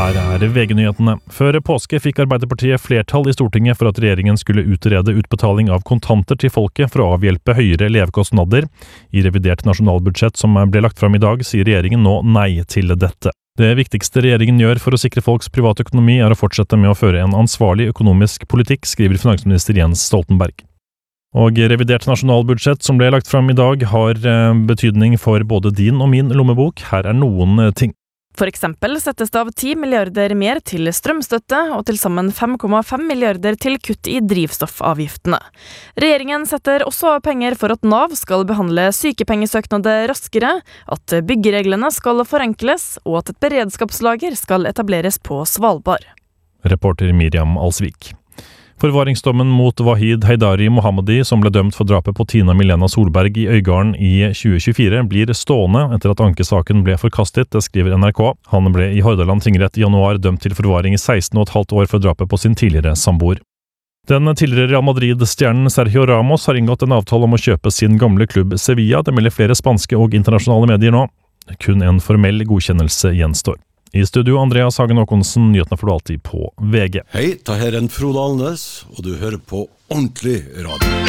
Her VG-nyhetene. Før påske fikk Arbeiderpartiet flertall I Stortinget for at regjeringen skulle utrede utbetaling av kontanter til folket for å avhjelpe høyere levekostnader. I revidert nasjonalbudsjett som ble lagt fram I dag, sier regjeringen nå nei til dette. Det viktigste regjeringen gjør for å sikre folks private økonomi å fortsette med å føre en ansvarlig økonomisk politikk, skriver finansminister Jens Stoltenberg. Og revidert nasjonalbudsjett som ble lagt fram I dag har betydning for både din og min lommebok. Her noen ting. For eksempel settes det av 10 milliarder mer til strømstøtte og til sammen 5,5 milliarder til kutt I drivstoffavgiftene. Regjeringen setter også av penger for at Nav skal behandle sykepengesøknader raskere, at byggereglene skal forenkles og at et beredskapslager skal etableres på Svalbard. Reporter Miriam Alsvik. Forvaringsdommen mot Wahid Heidari Mohammadi, som ble dømt for drapet på Tina Milena Solberg I Øygarden I 2024, blir stående etter at ankesaken ble forkastet, det skriver NRK. Han ble I Hordaland tingrett I januar dømt til forvaring I 16,5 år for drapet på sin tidligere samboer. Den tidligere Real Madrid-stjernen Sergio Ramos har inngått en avtale om å kjøpe sin gamle klubb Sevilla. Det melder flere spanske og internasjonale medier nå. Kun en formell godkjennelse gjenstår. I studio Andreas Hagen Håkonsen, nyhetene får du alltid på VG. Hei, det her Frode Alnes, og du hører på Ordentlig Radio.